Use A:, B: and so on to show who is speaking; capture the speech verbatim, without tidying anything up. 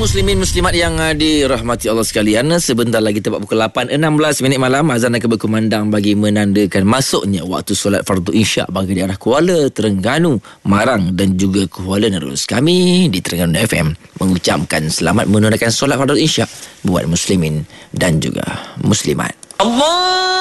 A: muslimin muslimat yang uh, dirahmati Allah sekalian, sebentar lagi tepat pukul lapan enam belas minit malam, azan akan berkumandang bagi menandakan masuknya waktu solat fardu isyak bagi di arah Kuala Terengganu, Marang dan juga Kuala Nerus. Kami di Terengganu F M mengucapkan selamat menunaikan solat fardu isyak buat muslimin dan juga muslimat. Allah